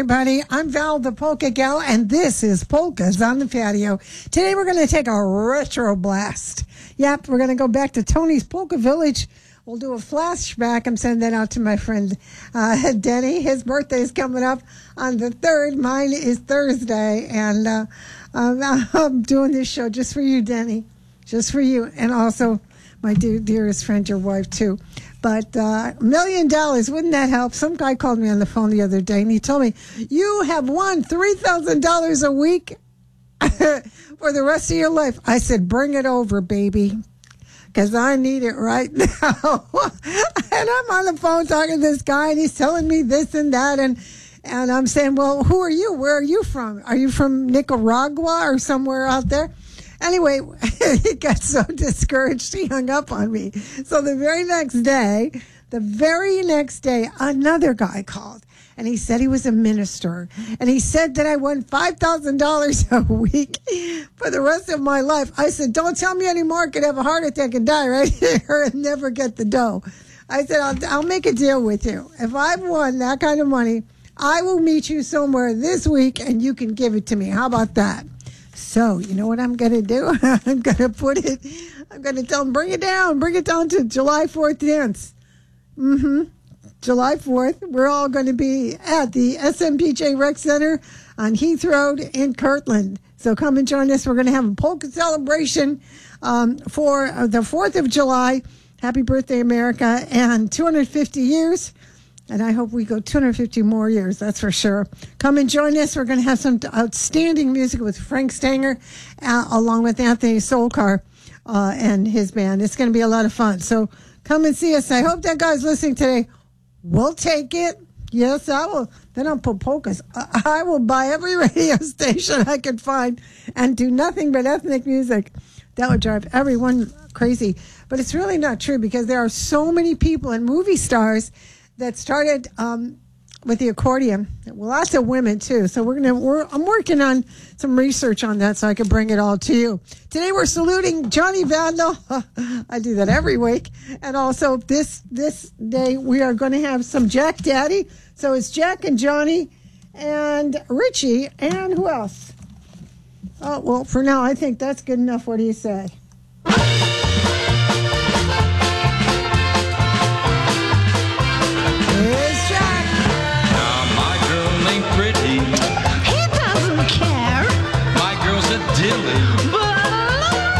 everybody. I'm Val the Polka Gal, and this is Polkas on the Patio. Today we're going to take a retro blast. Yep, we're going to go back to Tony's Polka Village. We'll do a flashback. I'm sending that out to my friend Denny. His birthday is coming up on the 3rd. Mine is Thursday, and I'm doing this show just for you, Denny. Just for you, and also my dearest friend, your wife, too. But $1 million, wouldn't that help? Some guy called me on the phone the other day, and he told me, you have won $3,000 a week for the rest of your life. I said, bring it over, baby, because I need it right now. And I'm on the phone talking to this guy, and he's telling me this and that, and I'm saying, well, who are you? Where are you from? Are you from Nicaragua or somewhere out there? Anyway, he got so discouraged, he hung up on me. So the very next day, another guy called, and he said he was a minister, and he said that I won $5,000 a week for the rest of my life. I said, don't tell me anymore. I could have a heart attack and die right here and never get the dough. I said, I'll make a deal with you. If I've won that kind of money, I will meet you somewhere this week, and you can give it to me. How about that? So, you know what I'm going to do? I'm going to tell them, bring it down to July 4th dance. July 4th, we're all going to be at the SMPJ Rec Center on Heath Road in Kirtland. So come and join us. We're going to have a polka celebration for the 4th of July. Happy birthday, America, and 250 years. And I hope we go 250 more years, that's for sure. Come and join us. We're going to have some outstanding music with Frank Stanger, along with Anthony Solkar and his band. It's going to be a lot of fun. So come and see us. I hope that guy's listening today. We'll take it. Yes, I will. Then I'll put polkas. I will buy every radio station I can find and do nothing but ethnic music. That would drive everyone crazy. But it's really not true, because there are so many people and movie stars that started with the accordion. Well, lots of women too. So I'm working on some research on that so I can bring it all to you. Today we're saluting Johnny Vandal. I do that every week. And also this day we are going to have some Jack Daddy. So it's Jack and Johnny and Richie and who else? Oh, well, for now I think that's good enough. What do you say?